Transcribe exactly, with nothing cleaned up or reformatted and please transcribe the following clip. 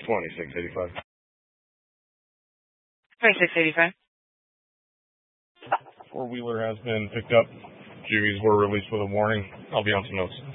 twenty-six eighty-five. twenty-six eighty-five. Four-wheeler has been picked up. G Vs were released with a warning. I'll be on some notes.